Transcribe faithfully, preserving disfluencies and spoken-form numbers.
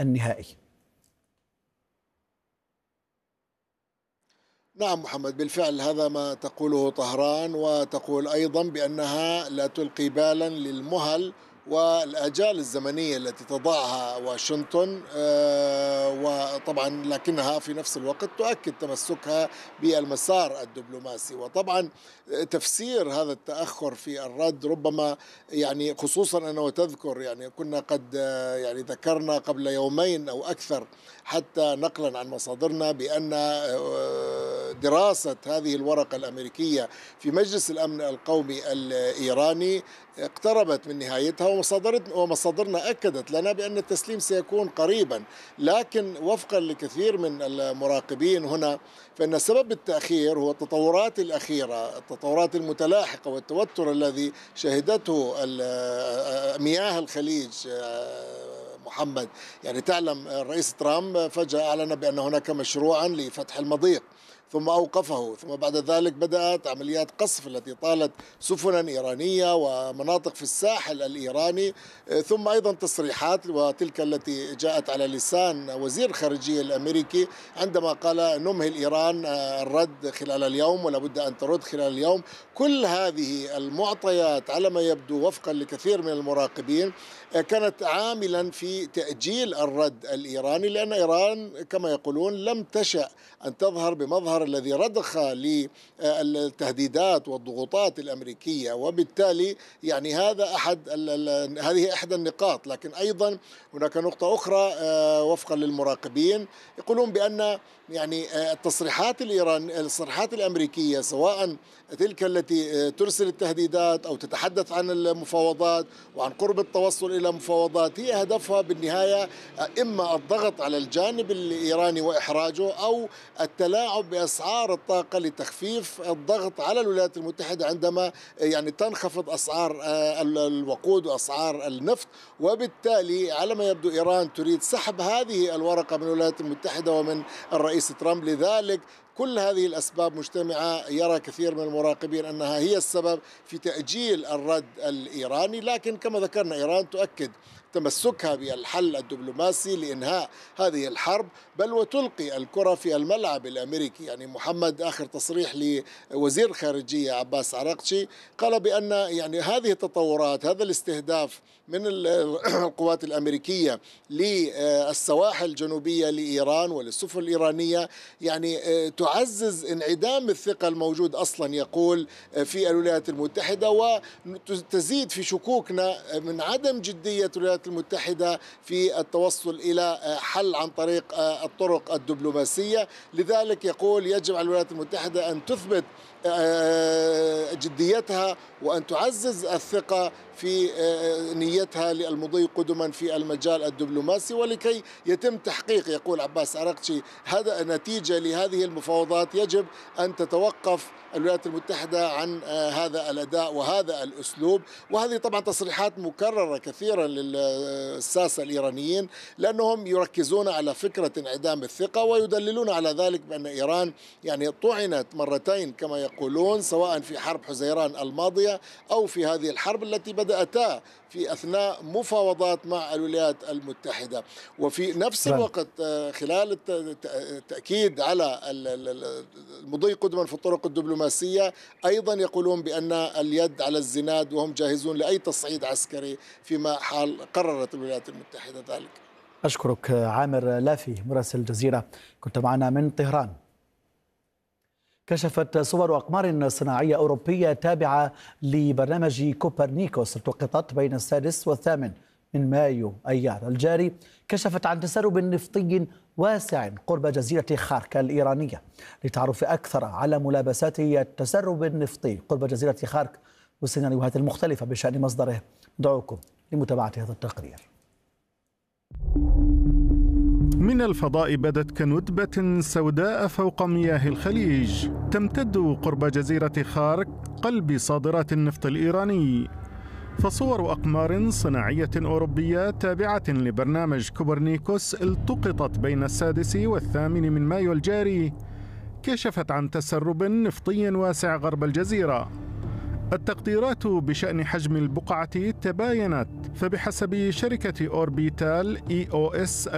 النهائي. نعم محمد، بالفعل هذا ما تقوله طهران، وتقول أيضا بأنها لا تلقي بالا للمهل والآجال الزمنية التي تضعها واشنطن، وطبعا لكنها في نفس الوقت تؤكد تمسكها بالمسار الدبلوماسي. وطبعا تفسير هذا التأخر في الرد ربما يعني خصوصا أنه تذكر يعني كنا قد يعني ذكرنا قبل يومين أو أكثر حتى نقلا عن مصادرنا بأن دراسة هذه الورقة الأمريكية في مجلس الأمن القومي الإيراني اقتربت من نهايتها، ومصادرنا أكدت لنا بأن التسليم سيكون قريبا. لكن وفقا لكثير من المراقبين هنا فإن سبب التأخير هو التطورات الأخيرة، التطورات المتلاحقة والتوتر الذي شهدته مياه الخليج. محمد، يعني تعلم الرئيس ترامب فجأة أعلن بأن هناك مشروعا لفتح المضيق ثم أوقفه، ثم بعد ذلك بدأت عمليات قصف التي طالت سفنا إيرانية ومناطق في الساحل الإيراني، ثم أيضا تصريحات وتلك التي جاءت على لسان وزير الخارجية الأمريكي عندما قال نمهل إيران الرد خلال اليوم ولا بد أن ترد خلال اليوم. كل هذه المعطيات على ما يبدو وفقا لكثير من المراقبين كانت عاملا في تأجيل الرد الإيراني، لأن إيران كما يقولون لم تشأ أن تظهر بمظهر الذي رضخ للتهديدات والضغوطات الأمريكية، وبالتالي يعني هذا أحد هذه إحدى النقاط. لكن أيضا هناك نقطة أخرى وفقا للمراقبين يقولون بأن يعني التصريحات الإيران التصريحات الأمريكية سواء تلك التي ترسل التهديدات أو تتحدث عن المفاوضات وعن قرب التوصل إلى مفاوضات هي هدفها بالنهاية إما الضغط على الجانب الإيراني وإحراجه أو التلاعب بأسعار الطاقة لتخفيف الضغط على الولايات المتحدة عندما يعني تنخفض أسعار الوقود وأسعار النفط. وبالتالي على ما يبدو إيران تريد سحب هذه الورقة من الولايات المتحدة ومن الرئيس ترامب. لذلك كل هذه الأسباب مجتمعة يرى كثير من المراقبين أنها هي السبب في تأجيل الرد الإيراني. لكن كما ذكرنا إيران تؤكد تمسكها بالحل الدبلوماسي لإنهاء هذه الحرب، بل وتلقي الكرة في الملعب الأمريكي. يعني محمد آخر تصريح لوزير الخارجية عباس عراقچي قال بأن يعني هذه التطورات هذا الاستهداف من القوات الأمريكية للسواحل الجنوبية لإيران وللسفن الإيرانية يعني تعزز انعدام الثقة الموجود أصلا يقول في الولايات المتحدة، وتزيد في شكوكنا من عدم جدية الولايات المتحدة في التوصل إلى حل عن طريق الطرق الدبلوماسية. لذلك يقول يجب على الولايات المتحدة أن تثبت جديتها وأن تعزز الثقة في نيتها للمضي قدما في المجال الدبلوماسي، ولكي يتم تحقيق يقول عباس عراقچي هذا نتيجة لهذه المفاوضات يجب أن تتوقف الولايات المتحدة عن هذا الأداء وهذا الأسلوب. وهذه طبعا تصريحات مكررة كثيرا للساسة الإيرانيين لأنهم يركزون على فكرة انعدام الثقة ويدللون على ذلك بأن إيران يعني طعنت مرتين كما يقولون سواء في حرب حزيران الماضية أو في هذه الحرب التي بدأتها في أثناء مفاوضات مع الولايات المتحدة. وفي نفس الوقت خلال التأكيد على المضي قدما في الطرق الدبلوماسية أيضا يقولون بأن اليد على الزناد وهم جاهزون لأي تصعيد عسكري فيما حال قررت الولايات المتحدة ذلك. أشكرك عامر لافي مراسل الجزيرة، كنت معنا من طهران. كشفت صور أقمار صناعية أوروبية تابعة لبرنامج كوبرنيكوس التقطت بين السادس والثامن من مايو أيار الجاري، كشفت عن تسرب نفطي واسع قرب جزيرة خارك الإيرانية. لتعرف أكثر على ملابسات التسرب النفطي قرب جزيرة خارك والسيناريوهات المختلفة بشأن مصدره، دعوكم لمتابعة هذا التقرير. من الفضاء بدت كندبة سوداء فوق مياه الخليج تمتد قرب جزيرة خارك قلب صادرات النفط الإيراني. فصور أقمار صناعية أوروبية تابعة لبرنامج كوبرنيكوس التقطت بين السادس والثامن من مايو الجاري كشفت عن تسرب نفطي واسع غرب الجزيرة. التقديرات بشأن حجم البقعة تباينت، فبحسب شركة أوربيتال إي أو إس